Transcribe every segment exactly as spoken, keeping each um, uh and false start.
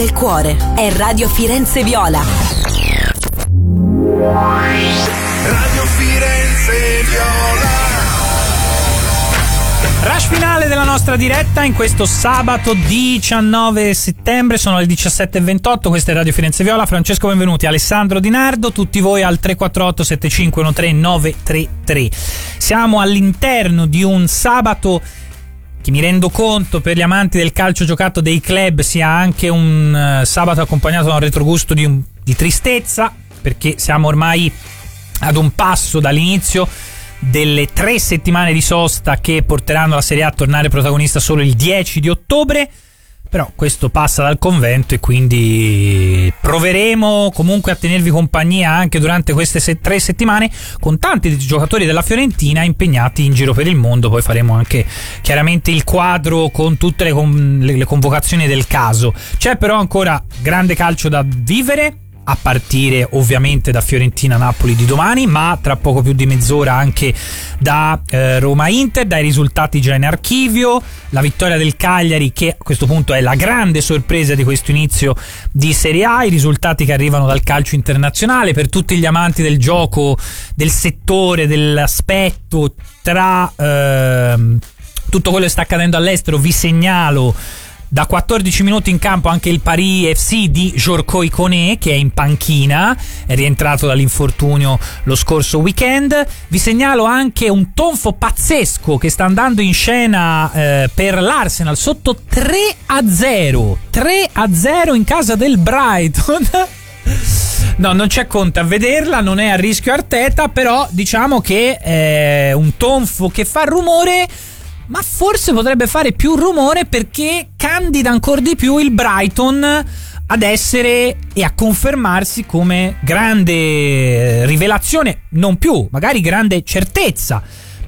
Il cuore è Radio Firenze Viola. Radio Firenze Viola. Rush finale della nostra diretta in questo sabato diciannove settembre, sono le diciassette e ventotto, questa è Radio Firenze Viola. Francesco Benvenuti, Alessandro Di Nardo, tutti voi al tre quattro otto sette cinque uno tre nove tre tre. Siamo all'interno di un sabato che, mi rendo conto, per gli amanti del calcio giocato dei club sia anche un uh, sabato accompagnato da un retrogusto di, un, di tristezza, perché siamo ormai ad un passo dall'inizio delle tre settimane di sosta che porteranno la Serie A a tornare protagonista solo il dieci di ottobre. Però questo passa dal convento e quindi proveremo comunque a tenervi compagnia anche durante queste se- tre settimane con tanti giocatori della Fiorentina impegnati in giro per il mondo. Poi faremo anche chiaramente il quadro con tutte le, con- le-, le convocazioni del caso. C'è però ancora grande calcio da vivere, a partire ovviamente da Fiorentina-Napoli di domani, ma tra poco più di mezz'ora anche da eh, Roma-Inter, dai risultati già in archivio, la vittoria del Cagliari che a questo punto è la grande sorpresa di questo inizio di Serie A, i risultati che arrivano dal calcio internazionale. Per tutti gli amanti del gioco, del settore, dell'aspetto tra ehm, tutto quello che sta accadendo all'estero, vi segnalo da quattordici minuti in campo anche il Paris F C di Jorko Ikoné, che è in panchina, è rientrato dall'infortunio lo scorso weekend. Vi segnalo anche un tonfo pazzesco che sta andando in scena eh, per l'Arsenal, sotto tre a zero tre a zero in casa del Brighton. No, non c'è Conte a vederla, non è a rischio Arteta, però diciamo che è un tonfo che fa rumore, ma forse potrebbe fare più rumore perché candida ancora di più il Brighton ad essere e a confermarsi come grande rivelazione, non più, magari grande certezza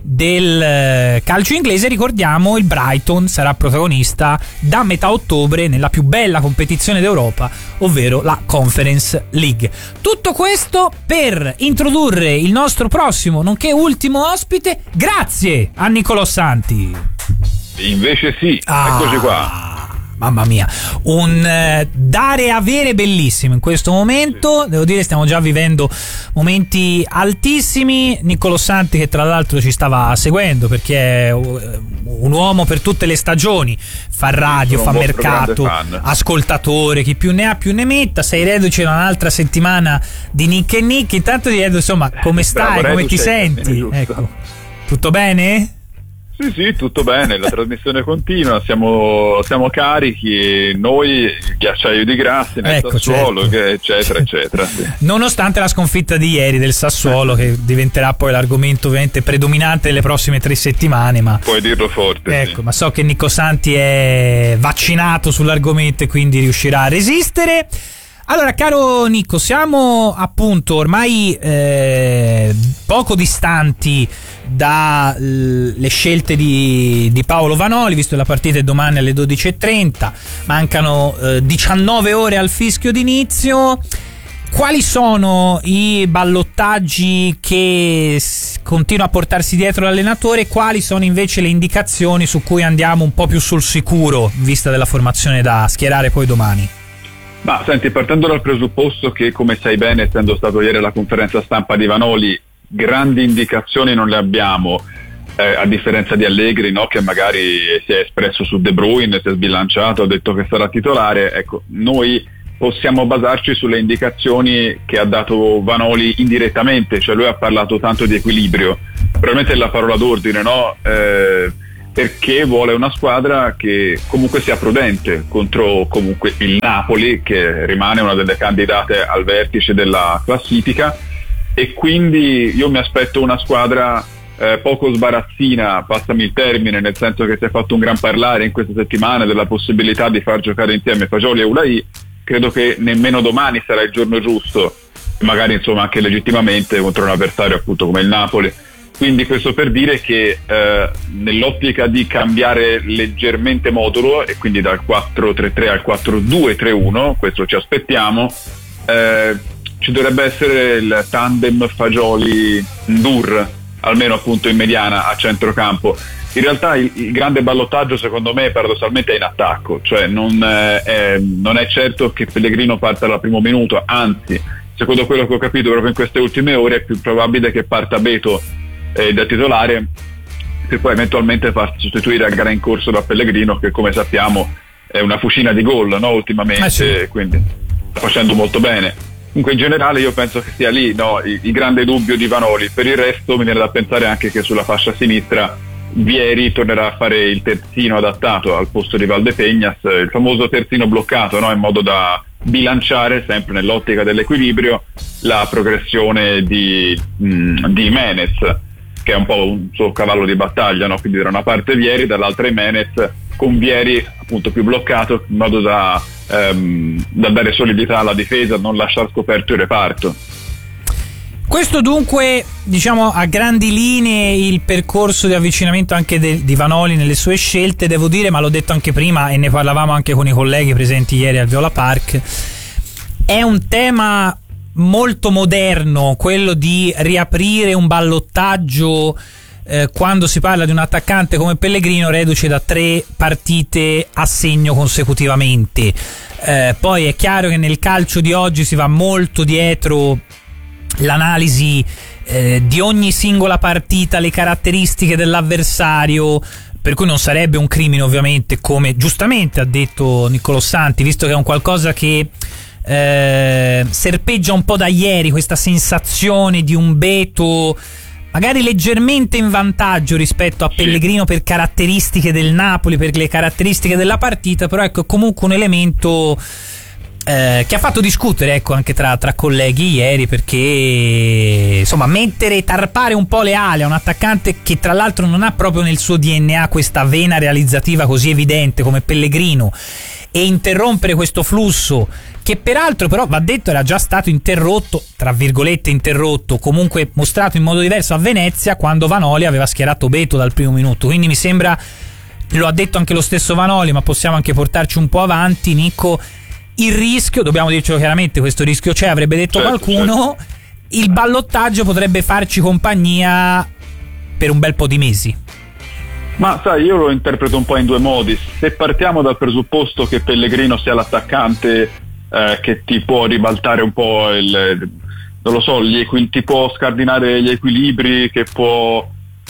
del calcio inglese. Ricordiamo, il Brighton sarà protagonista da metà ottobre nella più bella competizione d'Europa, ovvero la Conference League. Tutto questo per introdurre il nostro prossimo nonché ultimo ospite. Grazie a Nicolò Santi. Invece sì, ah, eccoci qua. Mamma mia, un eh, dare e avere bellissimo in questo momento. Devo dire, stiamo già vivendo momenti altissimi. Nicolò Santi, che tra l'altro ci stava seguendo perché è un uomo per tutte le stagioni, fa radio, fa mercato, ascoltatore, chi più ne ha più ne metta. Sei reduce da un'altra settimana di Nick e Nick. Intanto ti chiedo, insomma, come stai, Bravo, come ti senti? Ecco. Tutto bene? Sì, sì, tutto bene, la trasmissione continua, siamo, siamo carichi, noi, il ghiacciaio di Grassi nel ecco, Sassuolo, certo. che eccetera, eccetera. Sì. Nonostante la sconfitta di ieri del Sassuolo, che diventerà poi l'argomento ovviamente predominante delle prossime tre settimane, ma puoi dirlo forte. Ecco, sì. Ma so che Nico Santi è vaccinato sull'argomento e quindi riuscirà a resistere. Allora, caro Nico, siamo appunto ormai eh, poco distanti dalle scelte di, di Paolo Vanoli, visto che la partita è domani alle dodici e trenta, mancano eh, diciannove ore al fischio d'inizio. Quali sono i ballottaggi che continua a portarsi dietro l'allenatore? Quali sono invece le indicazioni su cui andiamo un po' più sul sicuro, in vista della formazione da schierare poi domani? Ma senti, partendo dal presupposto che, come sai bene, essendo stato ieri alla conferenza stampa di Vanoli, grandi indicazioni non le abbiamo, eh, a differenza di Allegri, no? Che magari si è espresso su De Bruyne, si è sbilanciato, ha detto che sarà titolare. Ecco, noi possiamo basarci sulle indicazioni che ha dato Vanoli indirettamente, cioè lui ha parlato tanto di equilibrio, probabilmente è la parola d'ordine, no? Eh, perché vuole una squadra che comunque sia prudente contro comunque il Napoli, che rimane una delle candidate al vertice della classifica, e quindi io mi aspetto una squadra eh, poco sbarazzina, passami il termine, nel senso che si è fatto un gran parlare in queste settimane della possibilità di far giocare insieme Fagioli e Ulai. Credo che nemmeno domani sarà il giorno giusto, magari insomma anche legittimamente contro un avversario appunto come il Napoli. Quindi questo per dire che eh, nell'ottica di cambiare leggermente modulo, e quindi dal quattro tre tre al quattro due tre uno, questo ci aspettiamo, eh, ci dovrebbe essere il tandem Fagioli-Ndur, almeno appunto in mediana a centrocampo. in realtà il, il grande ballottaggio secondo me paradossalmente è in attacco, cioè non è, è, non è certo che Pellegrino parta dal primo minuto, anzi secondo quello che ho capito proprio in queste ultime ore è più probabile che parta Beto eh, da titolare, per poi eventualmente far sostituire a gara in corso da Pellegrino, che come sappiamo è una fucina di gol, no, ultimamente, eh sì. Quindi sta facendo molto bene. Comunque in generale io penso che sia lì, no, il, il grande dubbio di Vanoli. Per il resto mi viene da pensare anche che sulla fascia sinistra Vieri tornerà a fare il terzino adattato al posto di Valdepeñas, il famoso terzino bloccato, no, in modo da bilanciare sempre nell'ottica dell'equilibrio la progressione di, mh, di Jiménez, che è un po' un suo cavallo di battaglia, no? Quindi da una parte Vieri, dall'altra Jiménez, con Vieri appunto più bloccato, in modo da, ehm, da dare solidità alla difesa, non lasciar scoperto il reparto. Questo dunque, diciamo, a grandi linee il percorso di avvicinamento anche de, di Vanoli nelle sue scelte. Devo dire, ma l'ho detto anche prima e ne parlavamo anche con i colleghi presenti ieri al Viola Park, è un tema molto moderno quello di riaprire un ballottaggio eh, quando si parla di un attaccante come Pellegrino reduce da tre partite a segno consecutivamente. Eh, poi è chiaro che nel calcio di oggi si va molto dietro l'analisi eh, di ogni singola partita, le caratteristiche dell'avversario, per cui non sarebbe un crimine ovviamente, come giustamente ha detto Niccolò Santi, visto che è un qualcosa che eh, serpeggia un po' da ieri, questa sensazione di un Beto magari leggermente in vantaggio rispetto a Pellegrino per caratteristiche del Napoli, per le caratteristiche della partita, però ecco comunque un elemento Eh, che ha fatto discutere, ecco, anche tra, tra colleghi ieri, perché insomma mettere, tarpare un po' le ali a un attaccante che tra l'altro non ha proprio nel suo D N A questa vena realizzativa così evidente come Pellegrino, e interrompere questo flusso che peraltro però va detto era già stato interrotto, tra virgolette interrotto, comunque mostrato in modo diverso a Venezia, quando Vanoli aveva schierato Beto dal primo minuto. Quindi mi sembra, lo ha detto anche lo stesso Vanoli, ma possiamo anche portarci un po' avanti, Nico, il rischio, dobbiamo dircelo chiaramente, questo rischio c'è, avrebbe detto certo, qualcuno, certo. Il ballottaggio potrebbe farci compagnia per un bel po' di mesi. Ma sai, io lo interpreto un po' in due modi. Se partiamo dal presupposto che Pellegrino sia l'attaccante eh, che ti può ribaltare un po' il, non lo so, gli equi- ti può scardinare gli equilibri, che può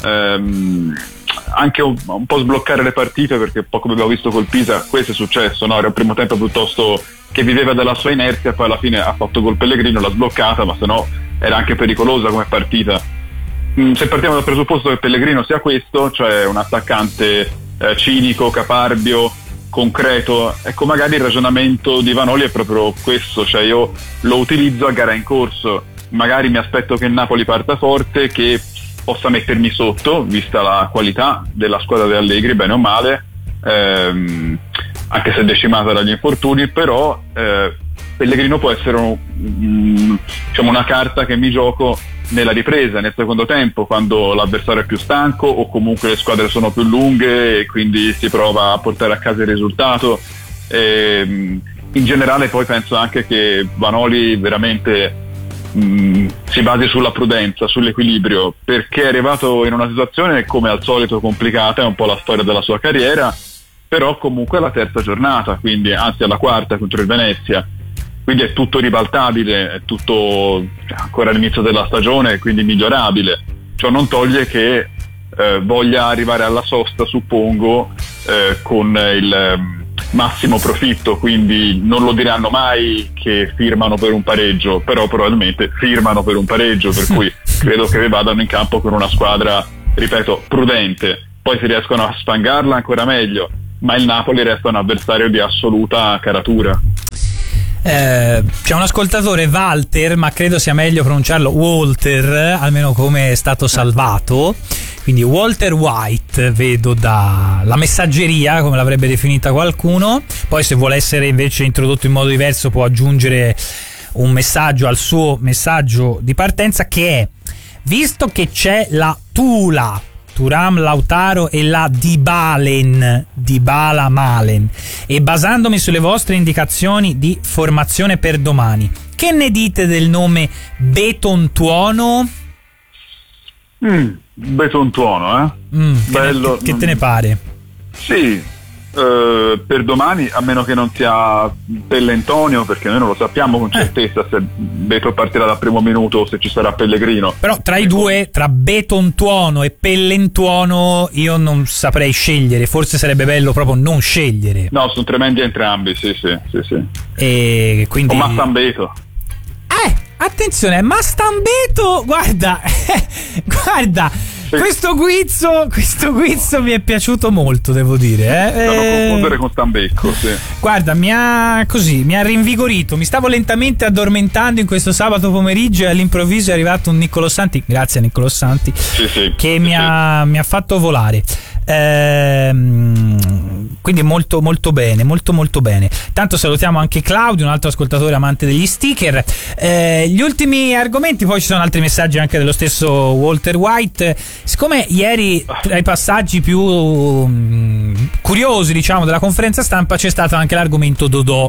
ehm, anche un, un po' sbloccare le partite, perché un po' come abbiamo visto col Pisa questo è successo, no? Era il primo tempo piuttosto che viveva della sua inerzia, poi alla fine ha fatto gol Pellegrino, l'ha sbloccata, ma se no era anche pericolosa come partita. Mm, se partiamo dal presupposto che Pellegrino sia questo, cioè un attaccante eh, cinico, caparbio, concreto, ecco magari il ragionamento di Vanoli è proprio questo, cioè io lo utilizzo a gara in corso, magari mi aspetto che il Napoli parta forte, che possa mettermi sotto, vista la qualità della squadra di Allegri, bene o male, ehm, anche se decimata dagli infortuni, però eh, Pellegrino può essere un, um, diciamo una carta che mi gioco nella ripresa, nel secondo tempo, quando l'avversario è più stanco o comunque le squadre sono più lunghe e quindi si prova a portare a casa il risultato. E, in generale poi penso anche che Vanoli veramente mh, si basi sulla prudenza, sull'equilibrio, perché è arrivato in una situazione come al solito complicata, è un po' la storia della sua carriera, però comunque è la terza giornata, quindi anzi alla quarta contro il Venezia, quindi è tutto ribaltabile, è tutto ancora all'inizio della stagione, quindi migliorabile. Ciò non toglie che eh, voglia arrivare alla sosta, suppongo, eh, con il eh, massimo profitto, quindi non lo diranno mai che firmano per un pareggio, però probabilmente firmano per un pareggio, per cui credo che vadano in campo con una squadra, ripeto, prudente. Poi se riescono a sfangarla ancora meglio, ma il Napoli resta un avversario di assoluta caratura. Eh, c'è un ascoltatore, Walter, ma credo sia meglio pronunciarlo Walter, almeno come è stato salvato, quindi Walter White, vedo dalla messaggeria, come l'avrebbe definita qualcuno. Poi se vuole essere invece introdotto in modo diverso può aggiungere un messaggio al suo messaggio di partenza, che è: visto che c'è la Tula, Thuram, Lautaro e la Dybalen, Dybala Malen, e basandomi sulle vostre indicazioni di formazione per domani, che ne dite del nome Betontuono? Mm, Betontuono, eh? Mm, Bello. Che, che te ne pare? Sì. Uh, per domani, a meno che non sia Pellentonio, perché noi non lo sappiamo con certezza eh. se Beto partirà dal primo minuto o se ci sarà Pellegrino. Però tra i due, tra Betontuono e Pellentuono, io non saprei scegliere. Forse sarebbe bello proprio non scegliere. No, sono tremendi entrambi, sì, sì, sì, sì. E quindi... O Mastambeto. Eh, attenzione, Mastambeto, guarda, guarda. Questo guizzo, questo guizzo mi è piaciuto molto, devo dire. Eh. Da non confondere con Stambecco, sì. Guarda, mi ha così, mi ha rinvigorito. Mi stavo lentamente addormentando in questo sabato pomeriggio e all'improvviso è arrivato un Niccolò Santi, grazie a Niccolò Santi, sì, sì, che sì, mi, sì. Ha, mi ha fatto volare. Ehm, quindi molto molto bene, molto molto bene. Tanto salutiamo anche Claudio, un altro ascoltatore amante degli sticker. Eh, gli ultimi argomenti, poi ci sono altri messaggi anche dello stesso Walter White. Siccome ieri tra i passaggi più um, curiosi, diciamo, della conferenza stampa c'è stato anche l'argomento Dodò.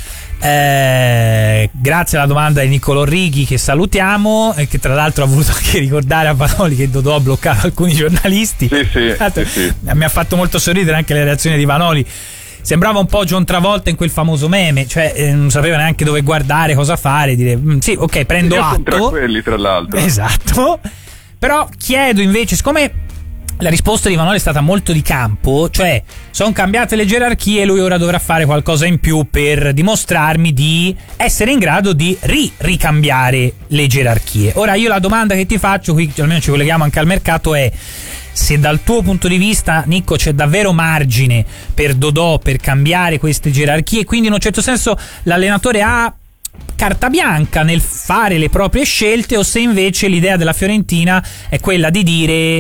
Eh, grazie alla domanda di Niccolò Righi, che salutiamo, e che tra l'altro ha voluto anche ricordare a Vanoli che Dodò ha bloccato alcuni giornalisti. Sì, sì, sì, sì. Mi ha fatto molto sorridere anche le reazioni di Vanoli. Sembrava un po' John Travolta in quel famoso meme, cioè eh, non sapeva neanche dove guardare, cosa fare, dire sì, ok, prendo Io atto. sono tra quelli, tra l'altro. Esatto. Però chiedo invece, siccome la risposta di Vanoli è stata molto di campo, cioè sono cambiate le gerarchie, lui ora dovrà fare qualcosa in più per dimostrarmi di essere in grado di ri- ricambiare le gerarchie. Ora io la domanda che ti faccio, qui almeno ci colleghiamo anche al mercato, è se dal tuo punto di vista, Nicco, c'è davvero margine per Dodò per cambiare queste gerarchie, quindi in un certo senso l'allenatore ha carta bianca nel fare le proprie scelte, o se invece l'idea della Fiorentina è quella di dire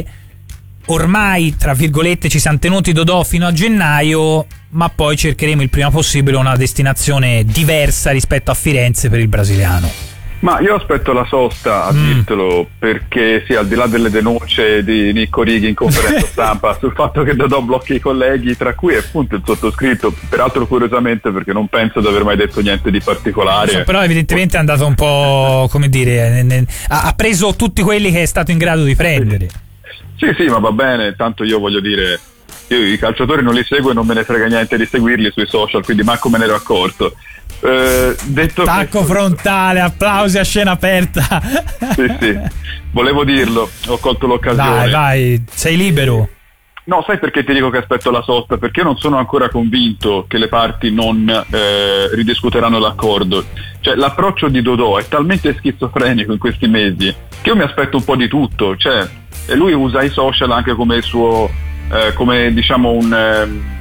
ormai tra virgolette ci siamo tenuti Dodò fino a gennaio, ma poi cercheremo il prima possibile una destinazione diversa rispetto a Firenze per il brasiliano. Ma io aspetto la sosta a Mm. dirtelo, perché sì, al di là delle denunce di Nicco Righi in conferenza stampa sul fatto che Dodò blocchi i colleghi, tra cui appunto il sottoscritto, peraltro curiosamente perché non penso di aver mai detto niente di particolare. So, però evidentemente è andato un po', come dire, ne- ne- ha, ha preso tutti quelli che è stato in grado di prendere. Sì, sì, ma va bene, tanto io voglio dire, io i calciatori non li seguo e non me ne frega niente di seguirli sui social, quindi manco me ne ero accorto. Eh, detto Tacco questo, frontale, applausi a scena aperta. sì, sì, volevo dirlo, ho colto l'occasione. Vai, vai, sei libero. No, sai perché ti dico che aspetto la sosta? Perché io non sono ancora convinto che le parti non eh, ridiscuteranno l'accordo. Cioè, l'approccio di Dodò è talmente schizofrenico in questi mesi che io mi aspetto un po' di tutto. Cioè, e lui usa i social anche come suo, eh, come diciamo un, eh,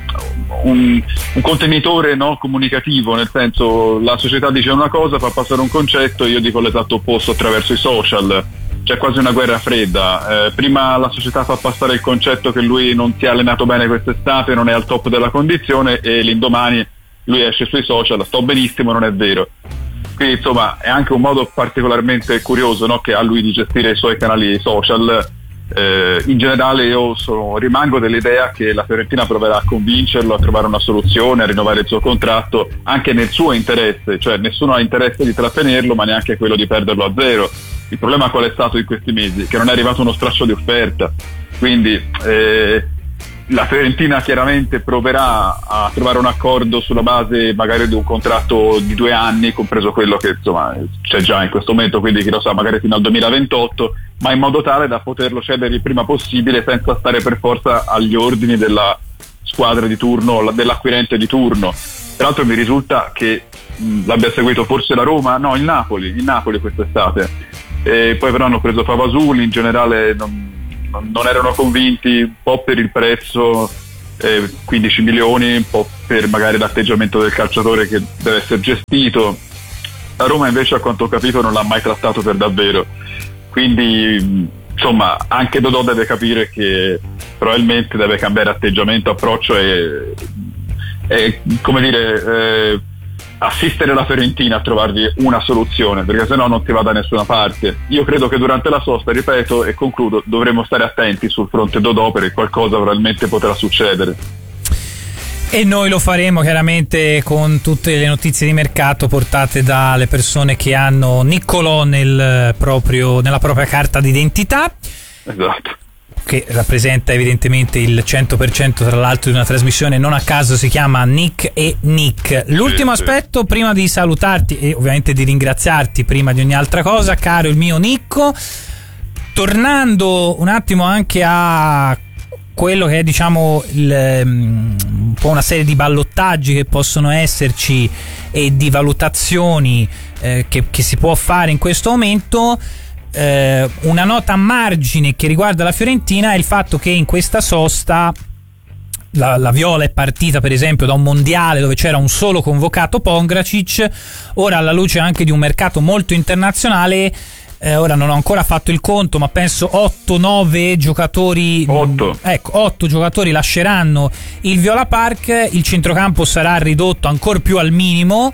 un, un contenitore, no, comunicativo, nel senso la società dice una cosa, fa passare un concetto, io dico l'esatto opposto attraverso i social. C'è quasi una guerra fredda. Eh, prima la società fa passare il concetto che lui non si è allenato bene quest'estate, non è al top della condizione, e l'indomani lui esce sui social, sto benissimo, non è vero. Quindi insomma è anche un modo particolarmente curioso, no, che ha lui di gestire i suoi canali social. Eh, in generale io sono, rimango dell'idea che la Fiorentina proverà a convincerlo a trovare una soluzione, a rinnovare il suo contratto anche nel suo interesse, cioè nessuno ha interesse di trattenerlo, ma neanche quello di perderlo a zero. Il problema qual è stato in questi mesi? Che non è arrivato uno straccio di offerta, quindi eh, la Fiorentina chiaramente proverà a trovare un accordo sulla base magari di un contratto di due anni, compreso quello che insomma c'è già in questo momento, quindi chi lo sa, magari fino al duemilaventotto, ma in modo tale da poterlo cedere il prima possibile senza stare per forza agli ordini della squadra di turno, dell'acquirente di turno. Tra l'altro mi risulta che mh, l'abbia seguito forse la Roma, no, il Napoli, il Napoli quest'estate. E poi però hanno preso Favasuli, in generale non, non, non erano convinti, un po' per il prezzo, eh, quindici milioni, un po' per magari l'atteggiamento del calciatore che deve essere gestito. La Roma invece, a quanto ho capito, non l'ha mai trattato per davvero, quindi insomma anche Dodò deve capire che probabilmente deve cambiare atteggiamento, approccio e, e come dire eh, assistere la Fiorentina a trovargli una soluzione, perché sennò non si va da nessuna parte. Io credo che durante la sosta, ripeto e concludo, dovremo stare attenti sul fronte Dodò, perché qualcosa probabilmente potrà succedere. E noi lo faremo chiaramente con tutte le notizie di mercato portate dalle persone che hanno Niccolò nel proprio, nella propria carta d'identità. Esatto. Che rappresenta evidentemente il cento per cento tra l'altro di una trasmissione, non a caso si chiama Nick e Nick. L'ultimo sì, aspetto sì. Prima di salutarti e ovviamente di ringraziarti prima di ogni altra cosa, caro il mio Nicco, tornando un attimo anche a quello che è, diciamo, il, un po' una serie di ballottaggi che possono esserci e di valutazioni eh, che, che si può fare in questo momento. Eh, una nota a margine che riguarda la Fiorentina è il fatto che in questa sosta la, la Viola è partita per esempio da un mondiale dove c'era un solo convocato, Pongracic. Ora, alla luce anche di un mercato molto internazionale, eh, ora non ho ancora fatto il conto, ma penso otto nove giocatori, otto ecco, otto giocatori lasceranno il Viola Park, il centrocampo sarà ridotto ancor più al minimo.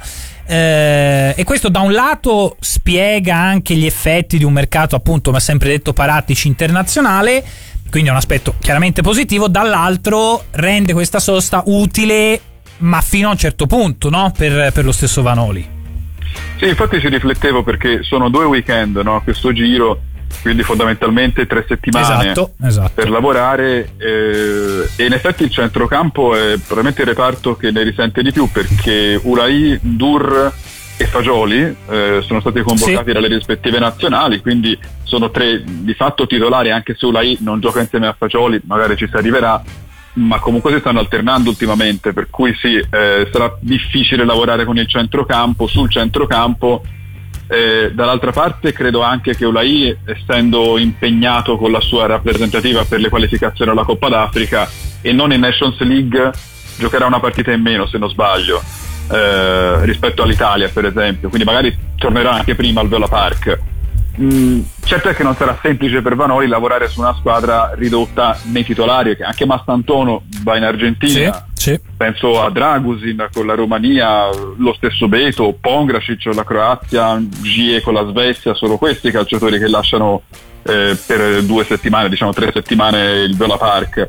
Eh, e questo da un lato spiega anche gli effetti di un mercato, appunto, come ha sempre detto Paratici, internazionale, quindi è un aspetto chiaramente positivo. Dall'altro rende questa sosta utile, ma fino a un certo punto, no? per, per lo stesso Vanoli. Sì, infatti ci riflettevo, perché sono due weekend, no? Questo giro, quindi fondamentalmente tre settimane esatto, esatto. per lavorare, eh, e in effetti il centrocampo è probabilmente il reparto che ne risente di più, perché Ulai, Dur e Fagioli eh, sono stati convocati sì. dalle rispettive nazionali, quindi sono tre di fatto titolari, anche se Ulai non gioca insieme a Fagioli, magari ci si arriverà, ma comunque si stanno alternando ultimamente, per cui sì, eh, sarà difficile lavorare con il centrocampo, sul centrocampo. Eh, dall'altra parte credo anche che Ulai, essendo impegnato con la sua rappresentativa per le qualificazioni alla Coppa d'Africa e non in Nations League, giocherà una partita in meno, se non sbaglio, eh, rispetto all'Italia per esempio, quindi magari tornerà anche prima al Viola Park. Mm, certo è che non sarà semplice per Vanoli lavorare su una squadra ridotta nei titolari, che anche Mastantuono va in Argentina, sì, sì. penso a Dragusin con la Romania, lo stesso Beto, Pongracic con la Croazia, Gie con la Svezia, sono questi calciatori che lasciano eh, per due settimane, diciamo tre settimane, il Viola Park.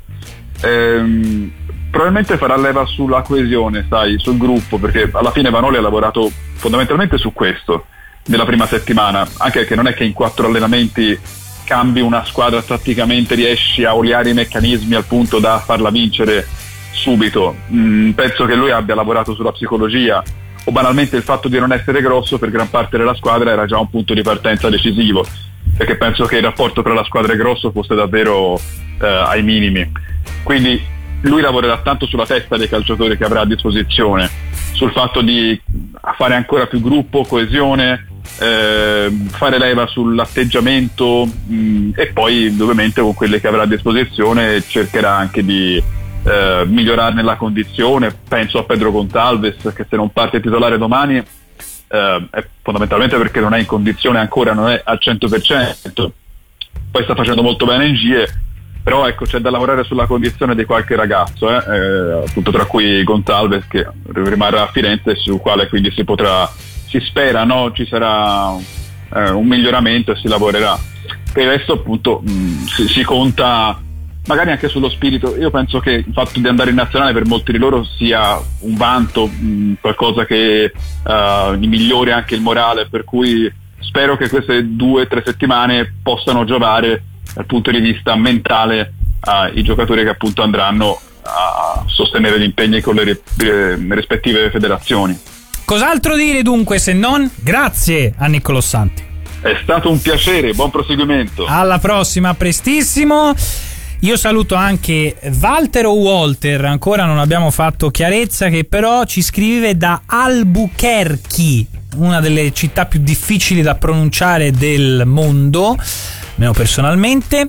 Ehm, probabilmente farà leva sulla coesione, sai, sul gruppo, perché alla fine Vanoli ha lavorato fondamentalmente su questo nella prima settimana, anche perché non è che in quattro allenamenti cambi una squadra tatticamente, riesci a oliare i meccanismi al punto da farla vincere subito. Mm, penso che lui abbia lavorato sulla psicologia, o banalmente il fatto di non essere grosso per gran parte della squadra era già un punto di partenza decisivo, perché penso che il rapporto tra la squadra e grosso fosse davvero eh, ai minimi, quindi lui lavorerà tanto sulla testa dei calciatori che avrà a disposizione, sul fatto di fare ancora più gruppo, coesione, eh, fare leva sull'atteggiamento, mh, e poi ovviamente con quelle che avrà a disposizione cercherà anche di eh, migliorarne la condizione. Penso a Pedro Gonçalves, che se non parte titolare domani eh, è fondamentalmente perché non è in condizione ancora, non è al cento per cento, poi sta facendo molto bene in G I E, però ecco, c'è da lavorare sulla condizione di qualche ragazzo, eh, eh, appunto tra cui Gonçalves, che rimarrà a Firenze, su quale quindi si potrà, si spera, no, ci sarà eh, un miglioramento e si lavorerà. Per adesso appunto mh, si, si conta magari anche sullo spirito. Io penso che il fatto di andare in nazionale per molti di loro sia un vanto, mh, qualcosa che uh, gli migliori anche il morale, per cui spero che queste due o tre settimane possano giovare dal punto di vista mentale ai uh, giocatori che appunto andranno a sostenere gli impegni con le, ri- le rispettive federazioni. Cos'altro dire dunque se non grazie a Niccolò Santi? È stato un piacere, buon proseguimento. Alla prossima, prestissimo. Io saluto anche Walter o Walter, ancora non abbiamo fatto chiarezza, che però ci scrive da Albuquerque, una delle città più difficili da pronunciare del mondo, almeno personalmente,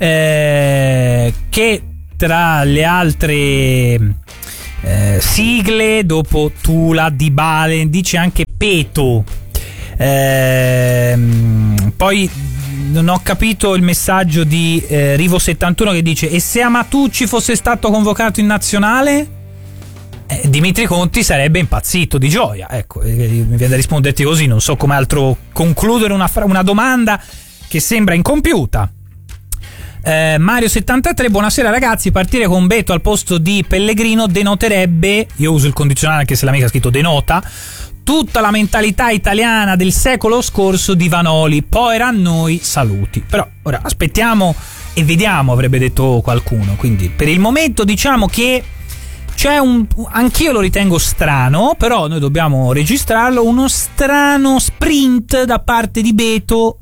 eh, che tra le altre eh, sigle, dopo Tula, Dybala, dice anche Peto. Eh, poi non ho capito il messaggio di eh, Rivo settantuno che dice: e se Amatucci fosse stato convocato in nazionale? Eh, Dimitri Conti sarebbe impazzito di gioia. Ecco, eh, mi viene da risponderti così, non so come altro concludere una, una domanda che sembra incompiuta. eh, Mario settantatré, buonasera ragazzi, partire con Beto al posto di Pellegrino denoterebbe, io uso il condizionale anche se l'amica ha scritto denota, tutta la mentalità italiana del secolo scorso di Vanoli. Poi era a noi, saluti. Però ora aspettiamo e vediamo, avrebbe detto qualcuno. Quindi per il momento diciamo che c'è un, anch'io lo ritengo strano, però noi dobbiamo registrarlo, uno strano sprint da parte di Beto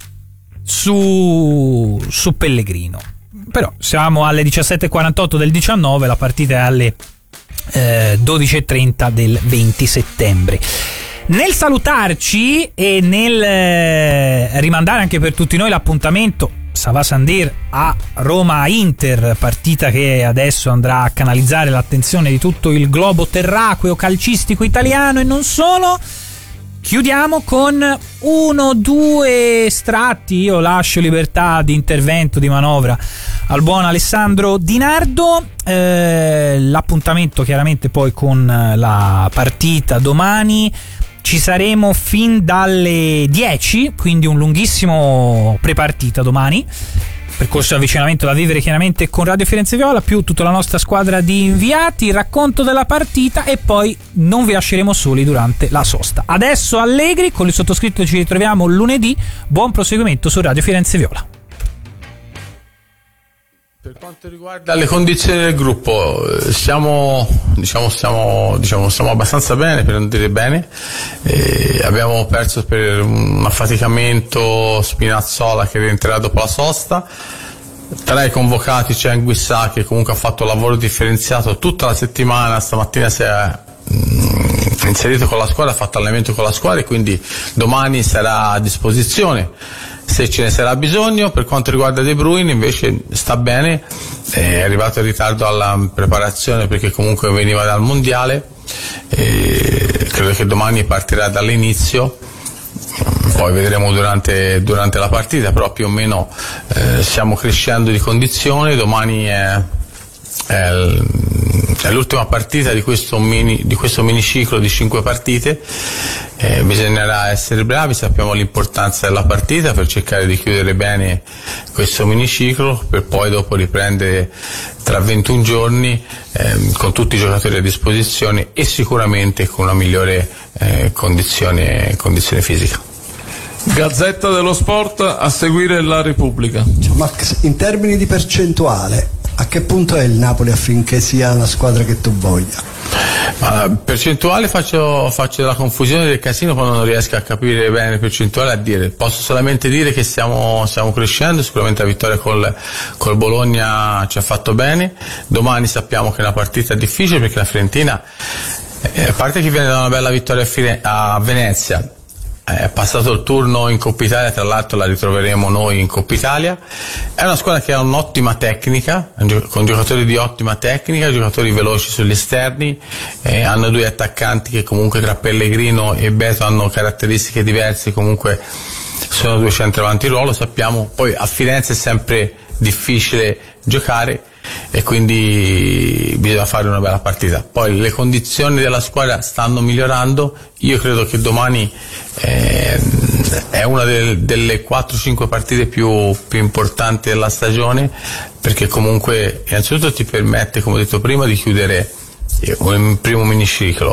su, su Pellegrino. Però siamo alle diciassette e quarantotto del diciannove, la partita è alle eh, dodici e trenta del venti settembre. Nel salutarci e nel eh, rimandare anche per tutti noi l'appuntamento Sava Sandir a Roma-Inter, partita che adesso andrà a canalizzare l'attenzione di tutto il globo terracqueo calcistico italiano e non solo, chiudiamo con uno due estratti, io lascio libertà di intervento, di manovra al buon Alessandro Di Nardo. Eh, l'appuntamento chiaramente poi con la partita domani. Ci saremo fin dalle dieci, quindi un lunghissimo prepartita domani, percorso di avvicinamento da vivere chiaramente con Radio Firenze Viola, più tutta la nostra squadra di inviati, il racconto della partita e poi non vi lasceremo soli durante la sosta. Adesso Allegri, con il sottoscritto ci ritroviamo lunedì, buon proseguimento su Radio Firenze Viola. Per quanto riguarda le condizioni del gruppo, stiamo, diciamo, stiamo, diciamo, stiamo abbastanza bene, per non dire bene. E abbiamo perso per un affaticamento Spinazzola che rientrerà dopo la sosta. Tra i convocati c'è Anguissà che comunque ha fatto un lavoro differenziato tutta la settimana, stamattina si è mh, inserito con la squadra, ha fatto allenamento con la squadra e quindi domani sarà a disposizione se ce ne sarà bisogno. Per quanto riguarda De Bruyne invece sta bene, è arrivato in ritardo alla preparazione perché comunque veniva dal mondiale, e credo che domani partirà dall'inizio, poi vedremo durante, durante la partita, però più o meno eh, stiamo crescendo di condizione. Domani è, è, è l'ultima partita di questo mini, di questo miniciclo di cinque partite. Eh, bisognerà essere bravi, sappiamo l'importanza della partita per cercare di chiudere bene questo miniciclo per poi dopo riprendere tra ventuno giorni eh, con tutti i giocatori a disposizione e sicuramente con una migliore eh, condizione, condizione fisica. Gazzetta dello Sport, a seguire la Repubblica. Cioè, Max, in termini di percentuale, a che punto è il Napoli affinché sia la squadra che tu voglia? Ma percentuale faccio, faccio della confusione del casino quando non riesco a capire bene le percentuali a dire. Posso solamente dire che stiamo, stiamo crescendo, sicuramente la vittoria col, col Bologna ci ha fatto bene. Domani sappiamo che è una partita difficile perché la Fiorentina, eh, a parte che viene da una bella vittoria a, Fire- a Venezia, è passato il turno in Coppa Italia, tra l'altro la ritroveremo noi in Coppa Italia. È una squadra che ha un'ottima tecnica, con giocatori di ottima tecnica, giocatori veloci sugli esterni, eh, hanno due attaccanti che comunque tra Pellegrino e Beto hanno caratteristiche diverse, comunque sono due centravanti in ruolo, sappiamo. Poi a Firenze è sempre difficile giocare e quindi bisogna fare una bella partita. Poi le condizioni della squadra stanno migliorando, io credo che domani eh, è una del, delle quattro cinque partite più, più importanti della stagione, perché comunque innanzitutto ti permette, come ho detto prima, di chiudere un primo miniciclo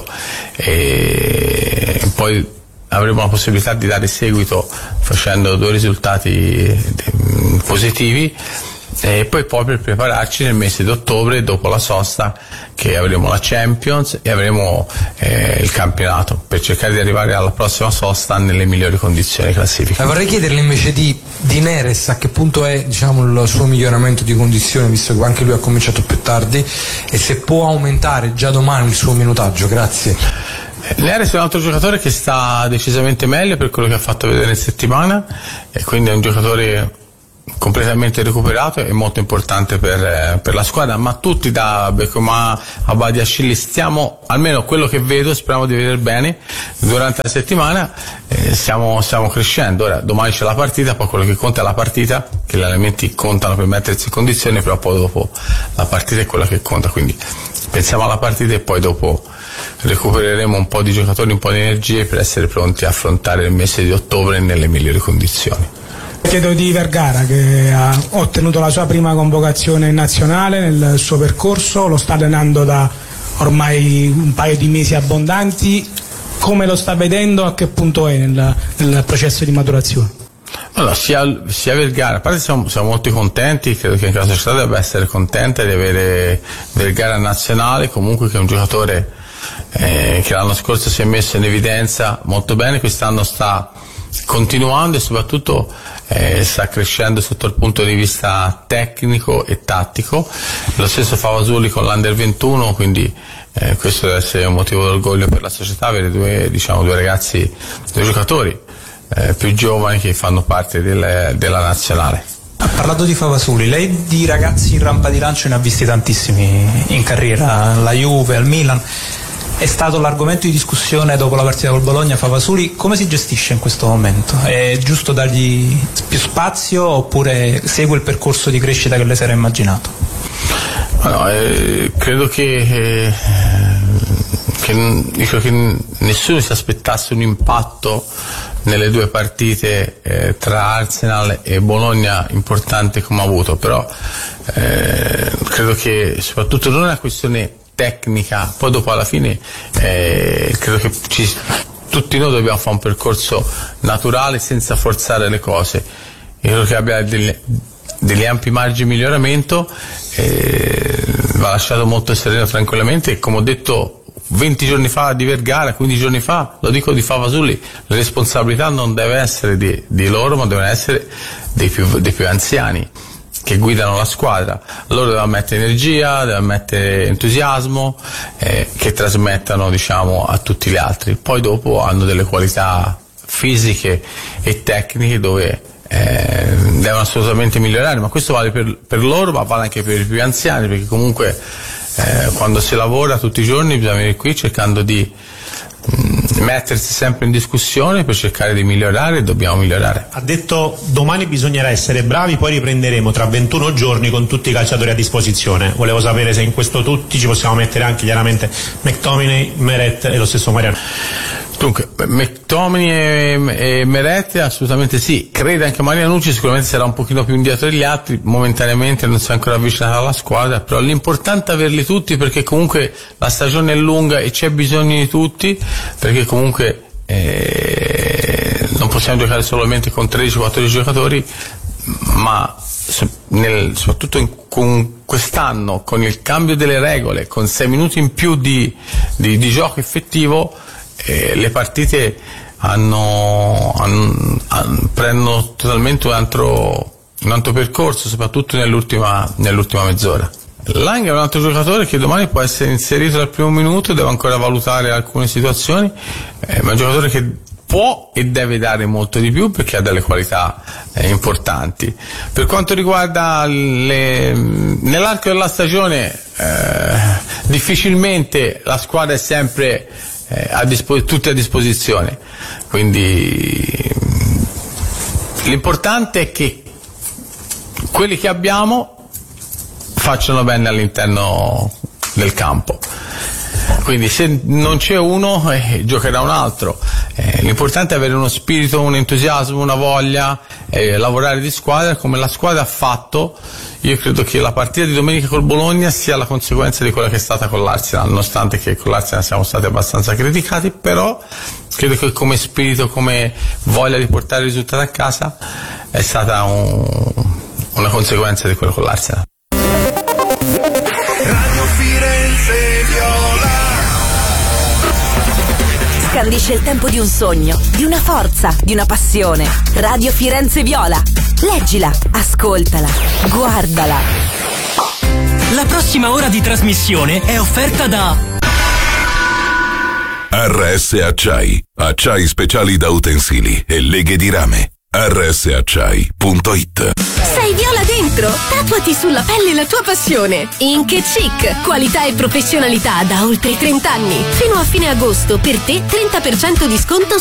e poi avremo la possibilità di dare seguito facendo due risultati positivi e poi poi per prepararci nel mese di ottobre, dopo la sosta, che avremo la Champions e avremo eh, il campionato, per cercare di arrivare alla prossima sosta nelle migliori condizioni classifiche. Eh, vorrei chiederle invece di, di Neres a che punto è, diciamo, il suo miglioramento di condizione, visto che anche lui ha cominciato più tardi, e se può aumentare già domani il suo minutaggio. Grazie. Neres è un altro giocatore che sta decisamente meglio per quello che ha fatto vedere in settimana e quindi è un giocatore completamente recuperato e molto importante per, eh, per la squadra, ma tutti da Beckham a Badiashile stiamo, almeno quello che vedo, speriamo di vedere bene durante la settimana, eh, stiamo, stiamo crescendo. Ora domani c'è la partita, poi quello che conta è la partita, che gli elementi contano per mettersi in condizione, però poi dopo la partita è quella che conta, quindi pensiamo alla partita e poi dopo recupereremo un po' di giocatori, un po' di energie per essere pronti a affrontare il mese di ottobre nelle migliori condizioni. Chiedo di Vergara, che ha ottenuto la sua prima convocazione nazionale nel suo percorso, lo sta allenando da ormai un paio di mesi abbondanti, come lo sta vedendo, a che punto è nel, nel processo di maturazione? Allora, sia, sia Vergara, a parte siamo, siamo molto contenti, credo che anche la società debba essere contenta di avere Vergara nazionale, comunque che è un giocatore eh, che l'anno scorso si è messo in evidenza molto bene, quest'anno sta continuando e soprattutto eh, sta crescendo sotto il punto di vista tecnico e tattico. Lo stesso Favasuli con l'Under ventuno, quindi eh, questo deve essere un motivo d'orgoglio per la società, avere due, diciamo, due ragazzi, due giocatori Eh, più giovani che fanno parte del, della nazionale. Ha parlato di Favasuli, lei di ragazzi in rampa di lancio ne ha visti tantissimi in carriera, alla Juve, al Milan. È stato l'argomento di discussione dopo la partita col Bologna. Favasuli come si gestisce in questo momento? È giusto dargli più spazio oppure segue il percorso di crescita che lei si era immaginato? No, eh, credo che, eh, che, dico che nessuno si aspettasse un impatto nelle due partite eh, tra Arsenal e Bologna importante come ha avuto, però eh, credo che soprattutto non è una questione tecnica, poi dopo alla fine eh, credo che ci, tutti noi dobbiamo fare un percorso naturale senza forzare le cose. Io credo che abbia delle, degli ampi margini di miglioramento, eh, va lasciato molto sereno tranquillamente e come ho detto venti giorni fa di Vergara, quindici giorni fa, lo dico di Favasuli, la responsabilità non deve essere di, di loro, ma devono essere dei più, dei più anziani che guidano la squadra. Loro devono mettere energia, devono mettere entusiasmo, eh, che trasmettano, diciamo, a tutti gli altri. Poi dopo hanno delle qualità fisiche e tecniche dove eh, devono assolutamente migliorare, ma questo vale per, per loro, ma vale anche per i più anziani, perché comunque Eh, quando si lavora tutti i giorni bisogna venire qui cercando di mh, mettersi sempre in discussione per cercare di migliorare, e dobbiamo migliorare. Ha detto domani bisognerà essere bravi, poi riprenderemo tra ventuno giorni con tutti i calciatori a disposizione. Volevo sapere se in questo tutti ci possiamo mettere anche chiaramente McTominay, Meret e lo stesso Mariano. Dunque, McTominay e, e Meret assolutamente sì, credo anche Marianucci, sicuramente sarà un pochino più indietro degli altri, momentaneamente non si è ancora avvicinato alla squadra, però l'importante è averli tutti, perché comunque la stagione è lunga e c'è bisogno di tutti, perché comunque eh, non possiamo giocare solamente con tredici quattordici giocatori, ma nel, soprattutto in, con quest'anno, con il cambio delle regole, con sei minuti in più di, di, di gioco effettivo, Eh, le partite hanno, hanno, hanno, prendono totalmente un altro, un altro percorso, soprattutto nell'ultima, nell'ultima mezz'ora. Lang è un altro giocatore che domani può essere inserito dal primo minuto, deve ancora valutare alcune situazioni, eh, ma è un giocatore che può e deve dare molto di più perché ha delle qualità eh, importanti. Per quanto riguarda le, nell'arco della stagione eh, difficilmente la squadra è sempre Eh, a dispo- tutti a disposizione, quindi l'importante è che quelli che abbiamo facciano bene all'interno del campo, quindi se non c'è uno eh, giocherà un altro, eh, l'importante è avere uno spirito, un entusiasmo, una voglia, eh, lavorare di squadra come la squadra ha fatto. Io credo che la partita di domenica col Bologna sia la conseguenza di quella che è stata con l'Arsenal, nonostante che con l'Arsenal siamo stati abbastanza criticati, però credo che come spirito, come voglia di portare il risultato a casa è stata un, una conseguenza di quello con l'Arsenal. Radio Firenze Viola. Scandisce il tempo di un sogno, di una forza, di una passione. Radio Firenze Viola. Leggila, ascoltala, guardala. La prossima ora di trasmissione è offerta da R S Acciai, acciai speciali da utensili e leghe di rame. R S acciai punto it. Sei viola dentro? Tatuati sulla pelle la tua passione. Ink e Chic, qualità e professionalità da oltre trenta anni. Fino a fine agosto per te trenta per cento di sconto